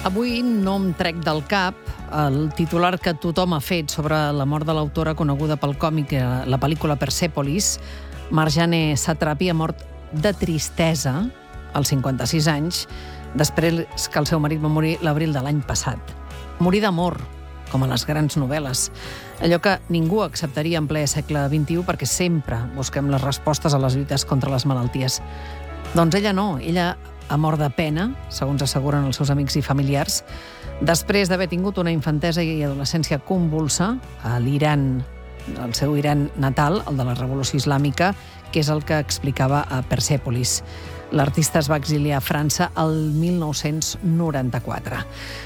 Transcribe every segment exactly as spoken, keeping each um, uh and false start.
Avui no em trec del cap el titular que tothom ha fet sobre la mort de l'autora coneguda pel còmic a la pel·lícula Persepolis. Marjane Satrapi ha mort de tristesa als cinquanta-sis anys, després que el seu marit va morir l'abril de l'any passat. Morir d'amor, com a les grans novel·les. Allò que ningú acceptaria en ple segle vint-i-u perquè sempre busquem les respostes a les lluites contra les malalties. Doncs ella no, ella ha mort de pena, segons asseguren els seus amics i familiars, després d'haver tingut una infantesa i adolescència convulsa a l'Iran, el seu Iran natal, el de la Revolució Islàmica, que és el que explicava a Persepolis. L'artista es va exiliar a França el mil nou-cents noranta-quatre.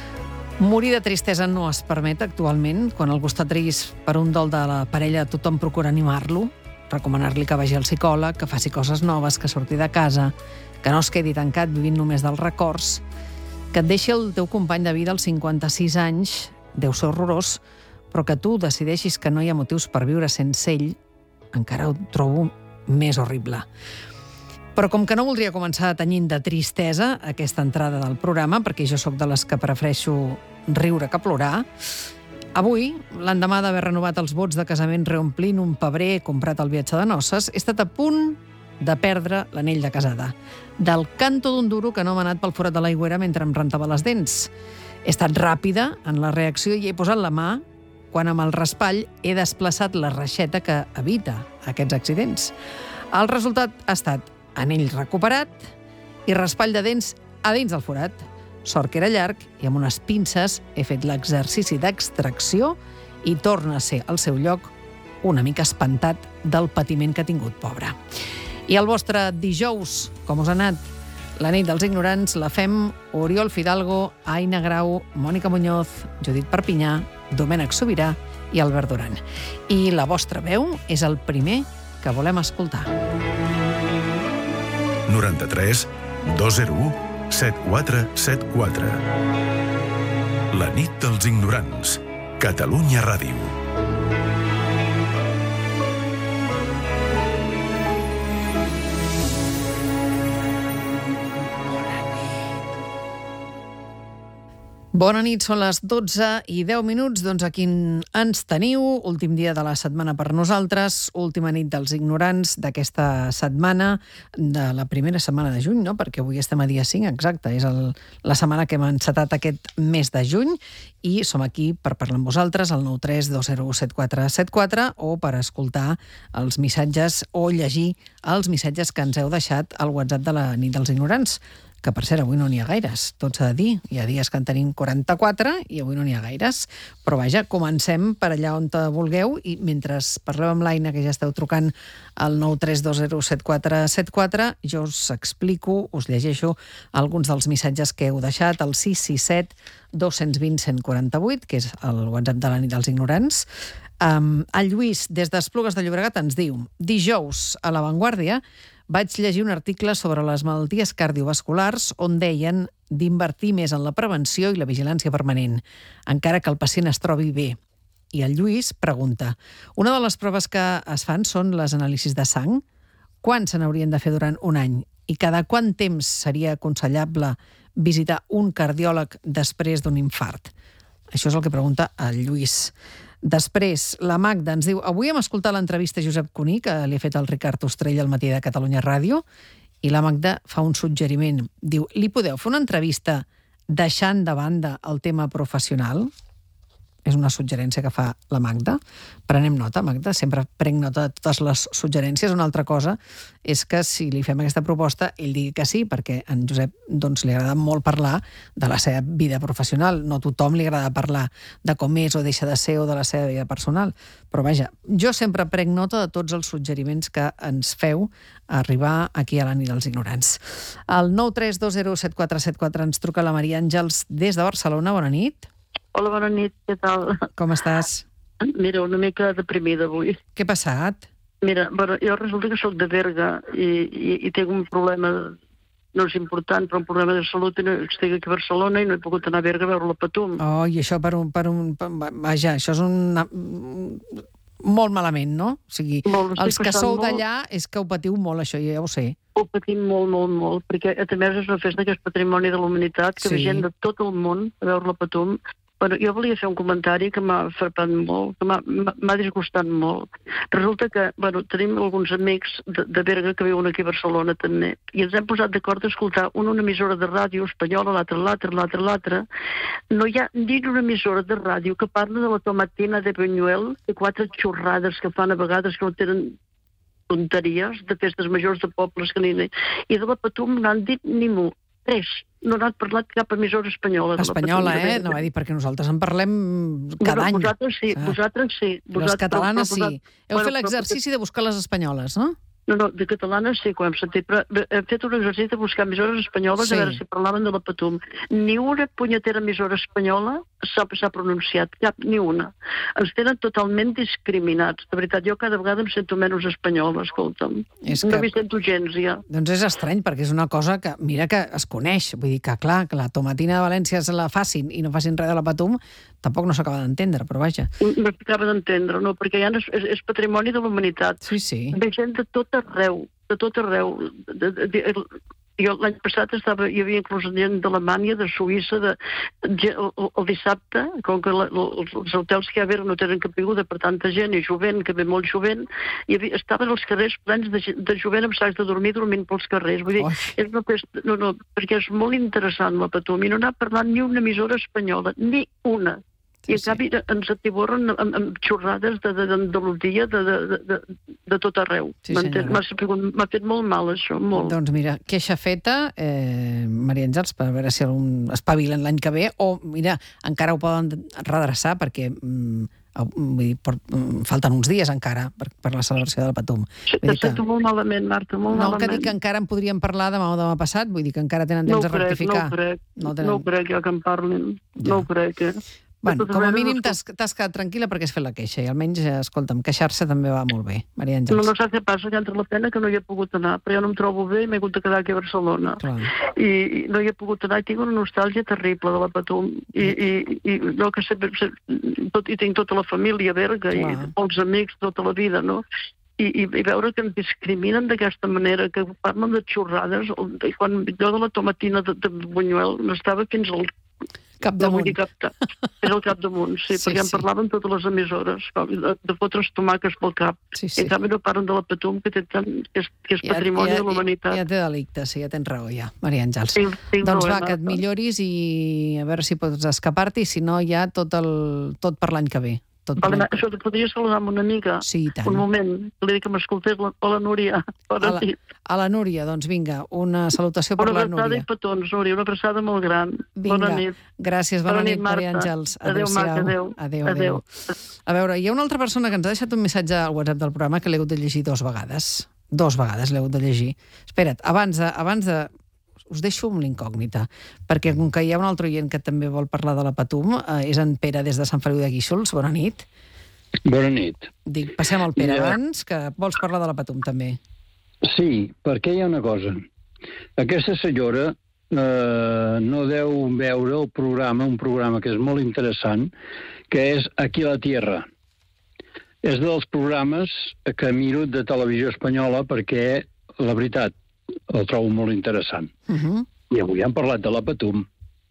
Morir de tristesa no es permet actualment. Quan algú està trist per un dol de la parella, tothom procura animar-lo, recomanar-li que vagi al psicòleg, que faci coses noves, que surti de casa, que no es quedi tancat vivint només dels records, que et deixi el teu company de vida als cinquanta-sis anys, deu ser horrorós, però que tu decideixis que no hi ha motius per viure sense ell, encara ho trobo més horrible. Però com que no voldria començar tenyint de tristesa aquesta entrada del programa, perquè jo sóc de les que prefereixo riure que plorar, avui, l'endemà d'haver renovat els vots de casament reomplint un pebrer comprat al viatge de noces, he estat a punt de perdre l'anell de casada. Del canto d'un duro que no m'ha anat pel forat de l'aigüera mentre em rentava les dents. He estat ràpida en la reacció i he posat la mà quan amb el raspall he desplaçat la reixeta que evita aquests accidents. El resultat ha estat anell recuperat i raspall de dents a dins del forat. Sort que era llarg i amb unes pinces he fet l'exercici d'extracció i torna a ser al seu lloc una mica espantat del patiment que ha tingut, pobre. I el vostre dijous, com us ha anat? La nit dels ignorants la fem Oriol Fidalgo, Aina Grau, Mònica Muñoz, Judit Perpinyà, Domènec Sobirà i Albert Duran. I la vostra veu és el primer que volem escoltar. noranta-tres dos zero u set quatre set quatre. La nit dels ignorants. Catalunya Ràdio. Bona nit, són les dotze i deu minuts, doncs aquí ens teniu, últim dia de la setmana per nosaltres, última nit dels ignorants d'aquesta setmana, de la primera setmana de juny, no? Perquè avui estem a dia cinc, exacte, és el, la setmana que hem encetat aquest mes de juny i som aquí per parlar amb vosaltres al nou tres dos zero u set quatre set quatre o per escoltar els missatges o llegir els missatges que ens heu deixat al WhatsApp de la nit dels ignorants, que per cert avui no n'hi ha gaires, tot s'ha de dir. Hi ha dies que en tenim quaranta-quatre i avui no n'hi ha gaires. Però vaja, comencem per allà on te vulgueu i mentre parleu amb l'Aina, que ja esteu trucant al nou tres dos zero set quatre set quatre, jo us explico, us llegeixo alguns dels missatges que heu deixat al sis sis set dos dos zero cent quaranta vuit, que és el WhatsApp de la nit dels ignorants. Um, el Lluís, des d'Esplugues de Llobregat, ens diu: dijous, a La Vanguardia, vaig llegir un article sobre les malalties cardiovasculars on deien d'invertir més en la prevenció i la vigilància permanent, encara que el pacient es trobi bé. I el Lluís pregunta: una de les proves que es fan són les anàlisis de sang? Quan se n'haurien de fer durant un any? I cada quant temps seria aconsellable visitar un cardiòleg després d'un infart? Això és el que pregunta el Lluís. Després, la Magda ens diu: avui hem escoltat l'entrevista a Josep Cuní, que li ha fet el Ricard Ostrell al Matí de Catalunya Ràdio, i la Magda fa un suggeriment. Diu: li podeu fer una entrevista deixant de banda el tema professional? És una suggerència que fa la Magda. Prenem nota, Magda, sempre prenc nota de totes les suggerències. Una altra cosa és que si li fem aquesta proposta, ell digui que sí, perquè a en Josep doncs, li agrada molt parlar de la seva vida professional. No a tothom li agrada parlar de com és o deixa de ser o de la seva vida personal. Però vaja, jo sempre prenc nota de tots els suggeriments que ens feu arribar aquí a la nit dels ignorants. Al nou tres dos zero set quatre set quatre ens truca la Maria Àngels des de Barcelona. Bona nit. Hola, bona nit, què tal? Com estàs? Mira, una mica deprimida avui. Què ha passat? Mira, bueno, jo resulta que soc de Berga i, i, i tinc un problema, no és important, però un problema de salut, i no, estic aquí a Barcelona i no he pogut anar a Berga a veure la Patum. Oh, i això per un... Per un per, vaja, això és un... molt malament, no? O sigui, Molt, estic els que passant sou molt. d'allà és que ho patiu molt, això, ja ho sé. Ho patim molt, molt, molt, perquè a més és una festa que és patrimoni de la humanitat, que Sí. ve gent de tot el món a veure la Patum. Bueno, jo volia fer un comentari que m'ha frapat molt, que m'ha- m'ha m'ha disgustat molt. Resulta que, bueno, tenim alguns amics de, de Berga que viuen aquí a Barcelona també, i ens hem posat d'acord a escoltar una, una emissora de ràdio espanyola, l'altra, l'altra, l'altra, l'altra. No hi ha ni una emissora de ràdio que parla de la tomatina de Buñuel, de quatre xorrades que fan a vegades que no tenen tonteries, de festes majors de pobles que ni... I de la Patum no han dit ni mu, res. No n'ha parlat cap emissora espanyola. de la Espanyola, Patum de eh? Berga. No va dir, perquè nosaltres en parlem cada Bueno, any. vosaltres sí, Ah. vosaltres sí. Les Vosaltres, catalanes però- sí. però- Heu bueno, fet però- l'exercici de buscar les espanyoles, no? No, no, de catalanes sí que ho hem sentit, però hem fet un exercici de buscar emissores espanyoles Sí. a veure si parlaven de la Patum. Ni una punyetera emissora espanyola s'ha s'ha pronunciat, cap, ni una. Ens tenen totalment discriminats. De veritat, jo cada vegada em sento menys espanyola, escolta'm. És No que- m'hi sento gens, ja. Doncs és estrany, perquè és una cosa que, mira que es coneix. Vull dir que, clar, que la tomatina de València se la facin i no facin res de la Patum, tampoc no s'acaba d'entendre, però vaja. No s'acaba d'entendre, no? Perquè ja és, és, és patrimoni de la humanitat. Sí, sí. Ve gent de tot arreu, de tot arreu. De, de, de, jo l'any passat estava, hi havia inclús gent d'Alemanya, de Suïssa, de, de, el, el dissabte, com que la, els, els hotels que hi ha a Berga no tenen capiguda per tanta gent, i jovent, que ve molt jovent, hi havia, estaven els carrers plens de, gent- de jovent amb sacs de dormir, dormint pels carrers. Vull dir, Oi. és una festa, no, no, perquè és molt interessant la Patum, i no n'ha parlat ni una emissora espanyola, ni una. Sí, I sí. en canvi ens atiborren amb, amb xorrades de- de- d'Andalusia, de, de, de, de, de tot arreu. Sí, M'entens? senyora. M'ha sapigut- m'ha fet molt mal, això, molt. Doncs mira, queixa feta, eh, Maria Àngels, per veure si algun espavilen l'any que ve, o mira, encara ho poden redreçar, perquè mm, vull dir, por, mm, falten uns dies encara per, per la celebració del Patum. Sí, Vull te dir que, sento molt malament, Marta, molt no, malament. que dic que encara en podríem parlar demà o demà passat, vull dir que encara tenen no temps ho de crec, rectificar. no ho crec, No no, tenen- no ho crec, ja que em parlin. Ja. No ho crec, eh? Bueno, De totes com a maneres, mínim no- t'has t'has quedat tranquil·la perquè has fet la queixa i almenys, eh, escolta'm, queixar-se també va molt bé, Maria No, Àngels. no saps què passa, que entre la pena que no hi he pogut anar, però jo no em trobo bé i m'he hagut de quedar aquí a Barcelona. Clar. I, i no hi he pogut anar i tinc una nostàlgia terrible de la Patum. I, i, i jo que sempre, tot, i tinc tota la família a Berga i Clar. els amics tota la vida, no? I, i, i veure que ens discriminen d'aquesta manera, que parlen de xorrades, i quan jo de la tomatina de, de Buñuel n'estava fins al... Cap No vull damunt. dir cap, és el cap damunt, sí, Sí, sí perquè en sí. parlaven totes les emissores, com de, de fotre's tomàquets pel cap. Sí, I sí. en canvi no parlen de la Patum, que, té tant, que és, que és patrimoni de la humanitat. Ja, ja té delicte, sí, ja tens raó, ja, Maria Àngels. Tinc- tinc doncs raó, va, que et Marta. milloris i a veure si pots escapar-te i si no, ja tot, el, tot per l'any que ve. Tot per Vale, l'any ma- això, podria saludar amb una amiga? Sí, i tant. Un moment, que li dic que m'escoltés. la- Hola, Núria. Bona A la, nit. a la Núria, doncs vinga, una salutació per Una la abraçada i Núria. petons, Núria, una abraçada molt gran. Vinga, Bona nit. gràcies, bona, Bona nit, nit, Maria Marta. Àngels. Adéu, maca, adéu. Adéu, Adéu. adéu. A veure, hi ha una altra persona que ens ha deixat un missatge al WhatsApp del programa que l'he hagut de llegir dos vegades. Dos vegades l'he hagut de llegir. Espera't, abans de... Abans de us deixo amb l'incògnita, perquè com que hi ha un altre oient que també vol parlar de la Patum, eh, és en Pere des de Sant Feliu de Guíxols. Bona nit. Bona nit. Dic, passem al Pere Ja. abans, que vols parlar de la Patum també. Sí, perquè hi ha una cosa. Aquesta senyora eh, no deu veure el programa, un programa que és molt interessant, que és Aquí la Tierra. És dels programes que miro de televisió espanyola perquè, la veritat, el trobo molt interessant. Uh -huh. I avui hem parlat de la Patum.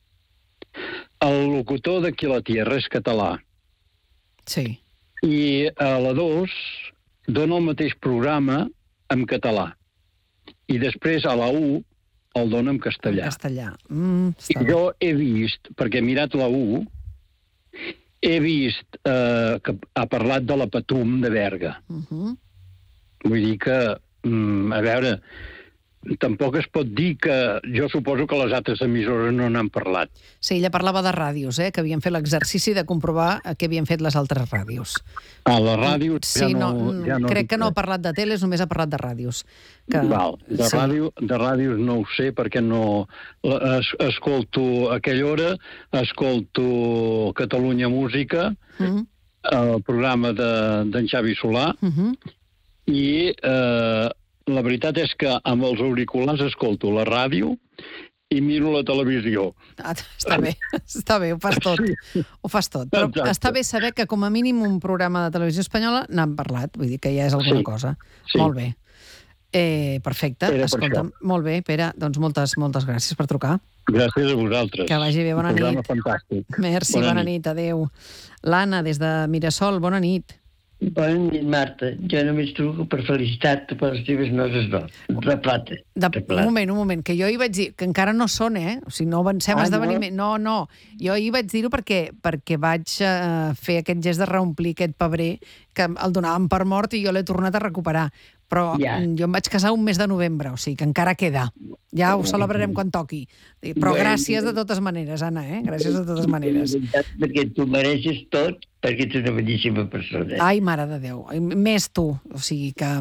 El locutor d'Aquí la Tierra és català. Sí. I a la dos dona el mateix programa en català. I després a la u el dona en En castellà. castellà. Mm, I està bé. jo he vist, perquè he mirat la u, he vist eh, que ha parlat de la Patum de Berga. Uh -huh. Vull dir que, mm, a veure, tampoc es pot dir que... Jo suposo que les altres emissores no n'han parlat. Sí, ella parlava de ràdios, eh, que havien fet l'exercici de comprovar què havien fet les altres ràdios. A la ràdio Sí, ja no, no... ja no crec dic que no ha res. parlat de teles, només ha parlat de ràdios. Que, Val, de, sí. ràdio, de ràdios no ho sé perquè no... Es, escolto a aquella hora, escolto Catalunya Música, Uh -huh. el programa de- d'en Xavi Solà, Uh -huh. i eh, la veritat és que amb els auriculars escolto la ràdio i miro la televisió. Ah, està bé, està bé, ho fas tot. Sí. Ho fas tot. Però Exacte. està bé saber que com a mínim un programa de televisió espanyola n'han parlat, vull dir que ja és alguna Sí. cosa. Sí. Molt bé. Eh, perfecte. Era per Escolta'm, molt bé, Pere, doncs moltes, moltes gràcies per trucar. Gràcies a vosaltres. Que vagi bé, bona Un programa nit. fantàstic. Merci, bona, bona nit. nit, adéu. L'Anna, des de Mirasol, bona nit. Bona nit, Marta. Jo només truco per felicitar-te per les teves noves d'or. De plata. De, De un plata. moment, un moment, que jo hi vaig dir, que encara no són, eh? O sigui, no avancem Ah, esdeveniment. No, no. Jo hi vaig dir-ho perquè, perquè vaig eh, fer aquest gest de reomplir aquest pebrer que el donàvem per mort i jo l'he tornat a recuperar. Però Ja. jo em vaig casar un mes de novembre, o sigui que encara queda. Ja ho celebrarem quan toqui. Però Bé, gràcies de totes maneres, Anna, eh? Gràcies de totes maneres. Perquè tu mereixes tot, perquè ets una boníssima persona. Ai, mare de Déu. Ai, més tu. O sigui que...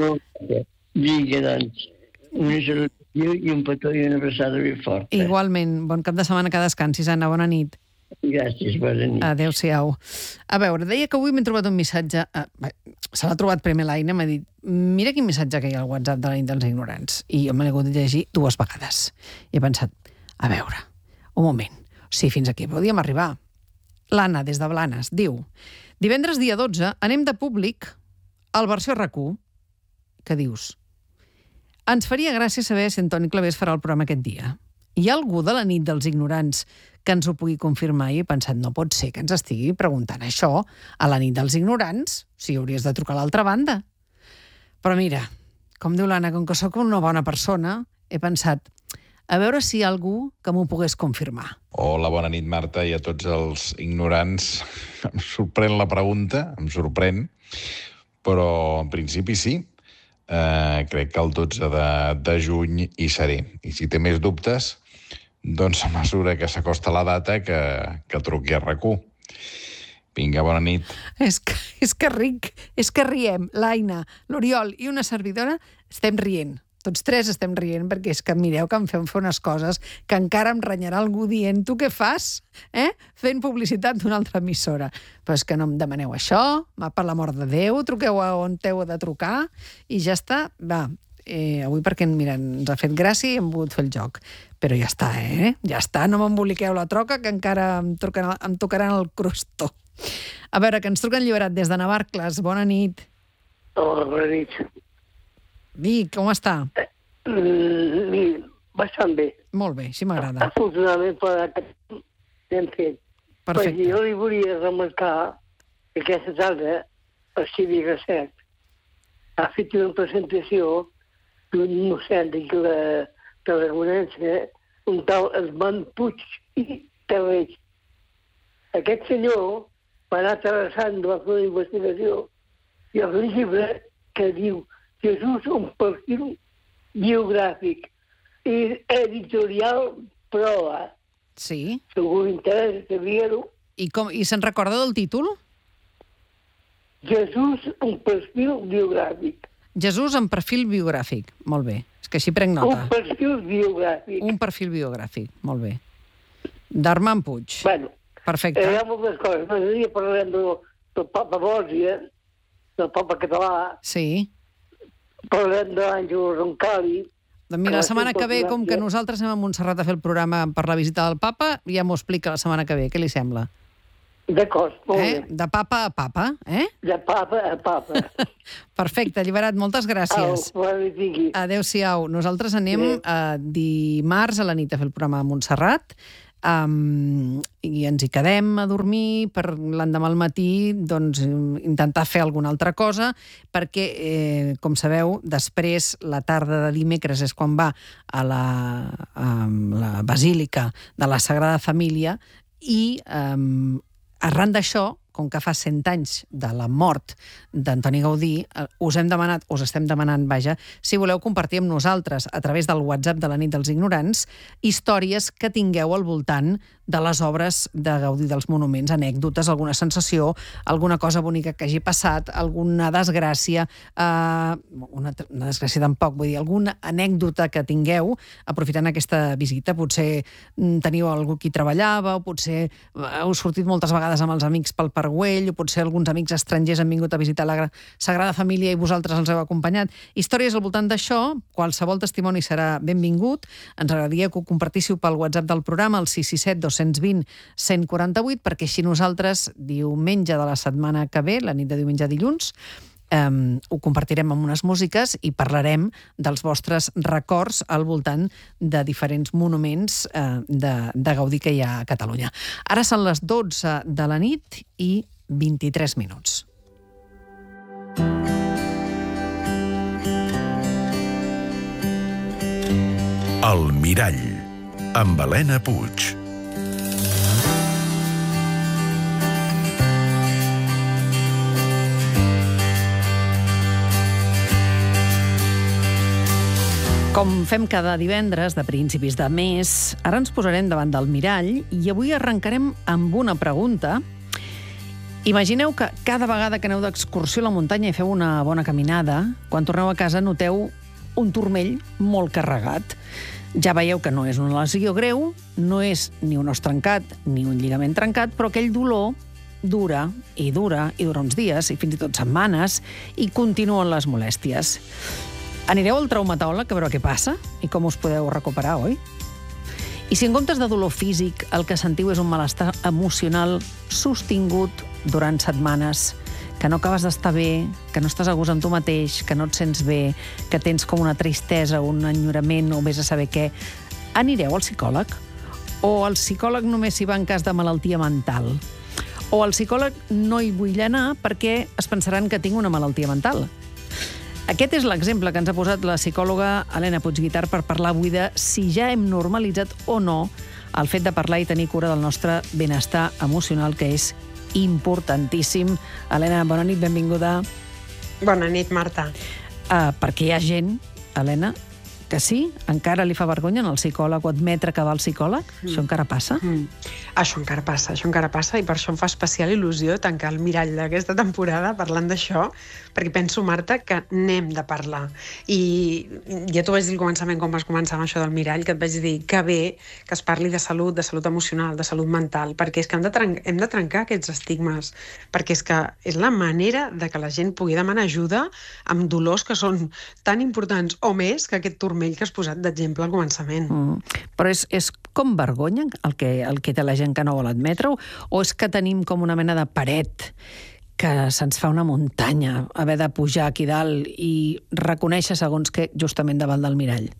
Vinga, doncs, una salutació i un petó i una abraçada ben forta. Igualment, bon cap de setmana que descansis, Anna. Bona nit. Gràcies, bona nit. Adéu-siau. A veure, deia que avui m'he trobat un missatge... Eh, bé, se l'ha trobat primer l'Aina, m'ha dit mira quin missatge que hi ha al WhatsApp de la nit dels ignorants. I jo me l'he hagut de llegir dues vegades. I he pensat, a veure, un moment, o sigui, fins aquí podíem arribar. L'Anna, des de Blanes, diu divendres dia dotze anem de públic al versió R A C U. Què dius? Ens faria gràcia saber si Antoni Clavés farà el programa aquest dia. Hi ha algú de la nit dels ignorants que ens ho pugui confirmar? I he pensat, no pot ser que ens estigui preguntant això a la nit dels ignorants. O sigui, hauries de trucar a l'altra banda. Però mira, com diu l'Anna, com que sóc una bona persona, he pensat, a veure si hi ha algú que m'ho pogués confirmar. Hola, bona nit, Marta, i a tots els ignorants. Em sorprèn la pregunta, em sorprèn, però en principi sí. Eh, crec que el dotze de, de juny hi seré. I si té més dubtes, doncs a mesura que s'acosta la data que, que truqui a R A C U. Vinga, bona nit. És que, és que ric, és que riem. L'Aina, l'Oriol i una servidora estem rient. Tots tres estem rient, perquè és que mireu que em fem fer unes coses que encara em renyarà algú dient tu què fas? Eh? Fent publicitat d'una altra emissora. Però és que no em demaneu això, va, per l'amor de Déu, truqueu a on heu de trucar i ja està. Va, eh, avui perquè mira, ens ha fet gràcia i hem pogut fer el joc. Però ja està, eh? Ja està, no m'emboliqueu la troca, que encara em, truquen, em tocaran el crostó. A veure, que ens truquen Lliberat des de Navarcles. Bona nit. Hola, bona nit. Vic, com està? Mm, bastant bé. Molt bé, així m'agrada. Afortunadament per aquest hem fet. Perfecte. Perquè jo li volia remarcar que aquesta tarda, a Cívica set, ha fet una presentació d'un mossèn d'aquí de Tarragonense, un tal Esmant Puig i Terreix. Aquest senyor va anar travessant, va fer una investigació i ha fet un llibre que diu Jesús, un perfil biogràfic i editorial Proa. Sí. Si algú interessa saber-ho, I, com, i se'n recorda del títol? Jesús, un perfil biogràfic. Jesús en perfil biogràfic. Molt bé. És que així prenc nota. Un perfil biogràfic. Un perfil biogràfic. Molt bé. D'Armand Puig. Bueno, Perfecte. hi ha moltes coses. L'altre dia parlem del, del Papa Bòsia, del Papa català, Sí. parlem de l'Àngel Roncalli. Doncs mira, la Que setmana va ser que ve, com que popular. nosaltres anem a Montserrat a fer el programa per la visita del papa, ja m'ho explica la setmana que ve. Què li sembla? D'acord, molt Eh? bé. De papa a papa, eh? De papa a papa. Perfecte, Alliberat, moltes gràcies. Au, bona nit, tingui. Adéu-siau. Nosaltres anem a dimarts a la nit a fer el programa a Montserrat um, i ens hi quedem a dormir per l'endemà al matí doncs, intentar fer alguna altra cosa perquè, eh, com sabeu, després, la tarda de dimecres és quan va a la, a la Basílica de la Sagrada Família i um, arran d'això, com que fa cent anys de la mort d'Antoni Gaudí, us hem demanat, us estem demanant, vaja, si voleu compartir amb nosaltres, a través del WhatsApp de la nit dels ignorants, històries que tingueu al voltant de les obres de Gaudí, dels monuments, anècdotes, alguna sensació, alguna cosa bonica que hagi passat, alguna desgràcia, eh, una, una desgràcia tampoc, vull dir, alguna anècdota que tingueu aprofitant aquesta visita. Potser teniu algú qui treballava, o potser heu sortit moltes vegades amb els amics pel Parc-Güell, o potser alguns amics estrangers han vingut a visitar la Sagrada Família i vosaltres els heu acompanyat. Històries al voltant d'això, qualsevol testimoni serà benvingut. Ens agradaria que ho compartíssiu pel WhatsApp del programa, el sis sis set, dos dos zero, cent quaranta-vuit, perquè així nosaltres, diumenge de la setmana que ve, la nit de diumenge a dilluns, Um, ho compartirem amb unes músiques i parlarem dels vostres records al voltant de diferents monuments uh, de, de Gaudí que hi ha a Catalunya. Ara són les dotze de la nit i vint-i-tres minuts. El Mirall, amb Helena Puig. Com fem cada divendres de principis de mes, ara ens posarem davant del mirall i avui arrencarem amb una pregunta. Imagineu que cada vegada que aneu d'excursió a la muntanya i feu una bona caminada, quan torneu a casa noteu un turmell molt carregat. Ja veieu que no és una lesió greu, no és ni un os trencat ni un lligament trencat, però aquell dolor dura i dura i dura uns dies i fins i tot setmanes i continuen les molèsties. Anireu al traumatòleg a veure què passa i com us podeu recuperar, oi? I si en comptes de dolor físic el que sentiu és un malestar emocional sostingut durant setmanes, que no acabes d'estar bé, que no estàs a gust amb tu mateix, que no et sents bé, que tens com una tristesa, un enyorament o vés a saber què, anireu al psicòleg? O el psicòleg només s'hi va en cas de malaltia mental? O al psicòleg no hi vull anar perquè es pensaran que tinc una malaltia mental? Aquest és l'exemple que ens ha posat la psicòloga Helena Puig-Guitart per parlar avui de si ja hem normalitzat o no el fet de parlar i tenir cura del nostre benestar emocional, que és importantíssim. Helena, bona nit, benvinguda. Bona nit, Marta. Uh, perquè hi ha gent, Helena, que sí, encara li fa vergonya al psicòleg o admetre que va al psicòleg? Mm. Això encara passa? Mm. Això encara passa, això encara passa, i per això em fa especial il·lusió tancar el mirall d'aquesta temporada parlant d'això, perquè penso, Marta, que n'hem de parlar. I ja t'ho vaig dir al començament, quan vas començar amb això del mirall, que et vaig dir que bé que es parli de salut, de salut emocional, de salut mental, perquè és que hem de, trencar, hem de trencar aquests estigmes, perquè és que és la manera de que la gent pugui demanar ajuda amb dolors que són tan importants o més que aquest turmell que has posat d'exemple al començament. Mm. Però és, és com vergonya el que, el que té la gent que no vol admetre-ho, o és que tenim com una mena de paret que se'ns fa una muntanya haver de pujar aquí dalt i reconèixer segons què justament davant del mirall?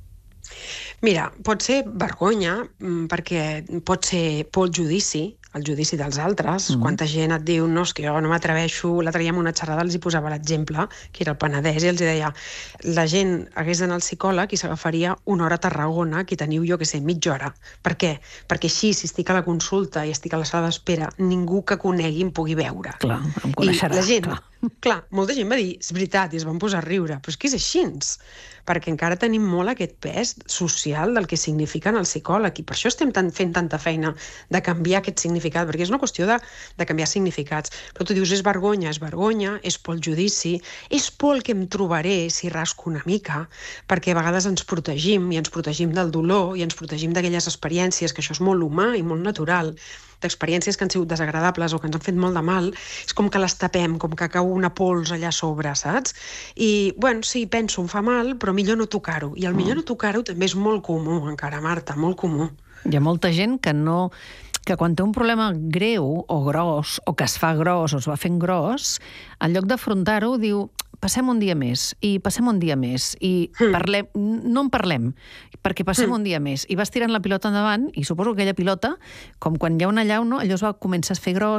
Mira, pot ser vergonya, perquè pot ser por al judici, el judici dels altres. Mm. Quanta gent et diu, no, és que jo no m'atreveixo. L'altre dia en una xerrada els hi posava l'exemple, que era el Penedès, i els deia, la gent hagués d'anar al psicòleg i s'agafaria una hora a Tarragona, que teniu, jo que sé, mitja hora. Per què? Perquè així, si estic a la consulta i estic a la sala d'espera, ningú que conegui em pugui veure. Clar, em coneixerà. I la gent, clar. clar, molta gent va dir, és veritat, i es van posar a riure, però és que és així, perquè encara tenim molt aquest pes social del que signifiquen el psicòleg, i per això estem tan, fent tanta feina de canviar aquest significat, perquè és una qüestió de, de canviar significats. Però tu dius, és vergonya, és vergonya, és por al judici, és por el que em trobaré si rasco una mica, perquè a vegades ens protegim, i ens protegim del dolor, i ens protegim d'aquelles experiències, que això és molt humà i molt natural, d'experiències que han sigut desagradables o que ens han fet molt de mal, és com que les tapem, com que cau una pols allà a sobre, saps? I, bueno, sí, penso, em fa mal, però millor no tocar-ho. I el millor no tocar-ho també és molt comú, encara, Marta, molt comú. Hi ha molta gent que no... que quan té un problema greu o gros, o que es fa gros o es va fent gros, en lloc d'afrontar-ho, diu, passem un dia més, i passem un dia més, i parlem, no en parlem, perquè passem un dia més. I vas tirant la pilota endavant, i suposo que aquella pilota, com quan hi ha una llau, no? Allò es va començar a fer gros,